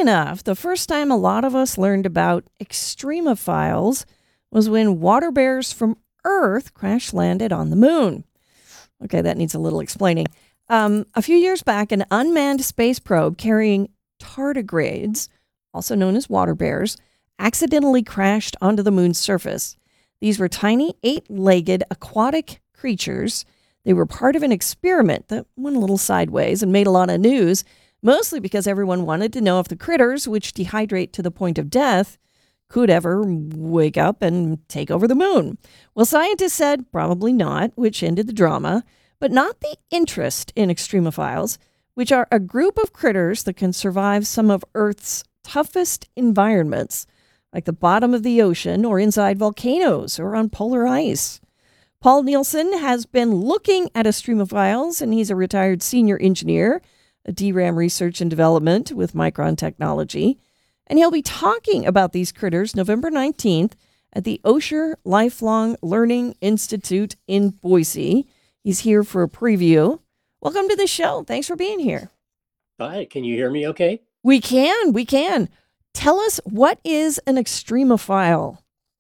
enough, the first time a lot of us learned about extremophiles was when water bears from Earth crash landed on the moon. Okay, that needs a little explaining. A few years back, an unmanned space probe carrying tardigrades, also known as water bears, accidentally crashed onto the moon's surface. These were tiny, 8-legged aquatic creatures. They were part of an experiment that went a little sideways and made a lot of news, mostly because everyone wanted to know if the critters, which dehydrate to the point of death, could ever wake up and take over the moon. Well, scientists said probably not, which ended the drama, but not the interest in extremophiles, which are a group of critters that can survive some of Earth's toughest environments, like the bottom of the ocean or inside volcanoes or on polar ice. Paul Nielsen has been looking at extremophiles, and he's a retired senior engineer at DRAM Research and Development with Micron Technology. And he'll be talking about these critters November 19th at the Osher Lifelong Learning Institute in Boise. He's here for a preview. Welcome to the show. Thanks for being here. Hi, can you hear me okay? We can. Tell us, what is an extremophile?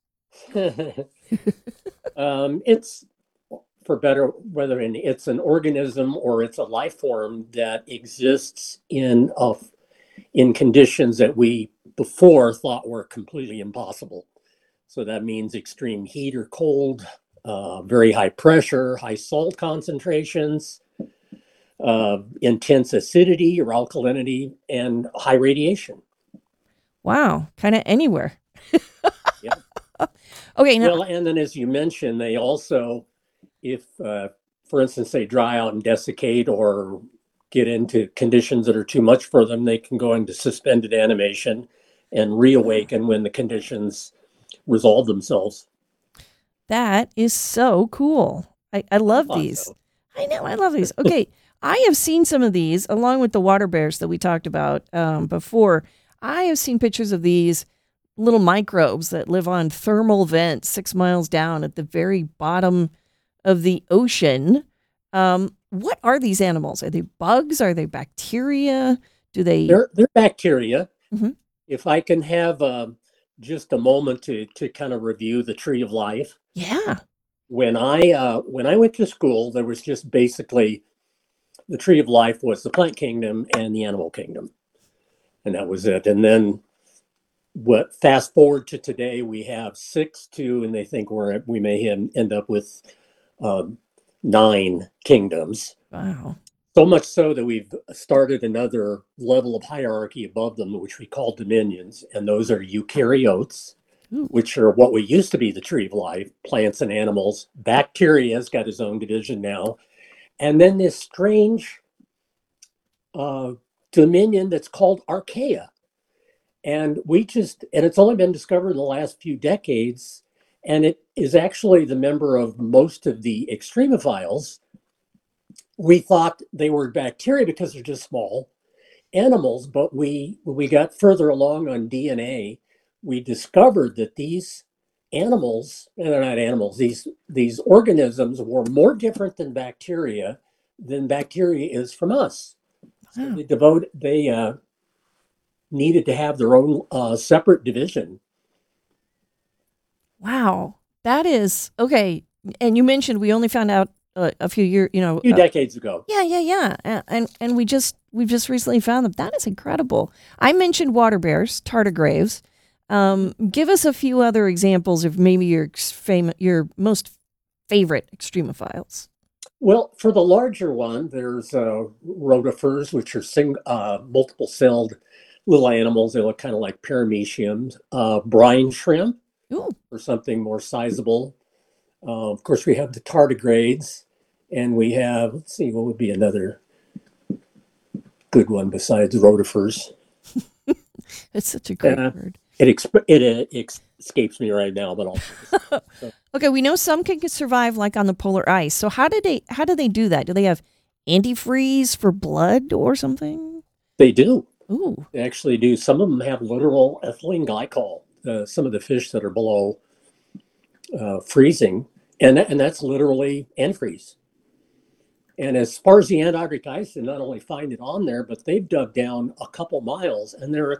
It's, for better, it's an organism or it's a life form that exists in conditions that we before thought were completely impossible. So that means extreme heat or cold, very high pressure, high salt concentrations, intense acidity or alkalinity, and high radiation. Wow, kind of anywhere. Yeah. Okay. Now, Well, and then as you mentioned, they also, if, for instance, they dry out and desiccate or get into conditions that are too much for them, they can go into suspended animation and reawaken when the conditions resolve themselves. that is so cool. I love these. So. I know, I love these. Okay, I have seen some of these along with the water bears that we talked about before. I have seen pictures of these little microbes that live on thermal vents 6 miles down at the very bottom of the ocean. What are these animals? Are they bugs? Are they bacteria? Do they? They're bacteria. Mhm. If I can have just a moment to kind of review the tree of life. Yeah. When I went to school, there was just basically the tree of life was the plant kingdom and the animal kingdom, and that was it. And then fast forward to today, we have 6 and they think we may end up with 9 kingdoms. Wow. So much so that we've started another level of hierarchy above them, which we call dominions, and those are eukaryotes, Ooh. which are what we used to be the tree of life, plants and animals. Bacteria has got its own division now, and then this strange dominion that's called archaea. And it's only been discovered in the last few decades, and it is actually the member of most of the extremophiles. We thought they were bacteria because they're just small animals, but when we got further along on DNA, we discovered that these animals, and they're not animals, these organisms were more different than bacteria is from us. So Wow. they needed to have their own separate division. Wow. That is okay. And you mentioned we only found out a few years, A few decades ago. Yeah. And we've just recently found them. That is incredible. I mentioned water bears, tardigrades. Give us a few other examples of maybe your most favorite extremophiles. Well, for the larger one, there's rotifers, which are multiple-celled little animals. They look kind of like parameciums. Brine shrimp, Ooh. or something more sizable. Of course, we have the tardigrades, and we have, let's see, what would be another good one besides rotifers? It's such a great word. It escapes me right now, but I'll. Okay, we know some can survive like on the polar ice. So how do they do that? Do they have antifreeze for blood or something? They do. Ooh. They actually do. Some of them have literal ethylene glycol. Some of the fish that are below freezing, and that's literally antifreeze. And as far as the Antarctic ice, they not only find it on there, but they've dug down a couple miles, and there are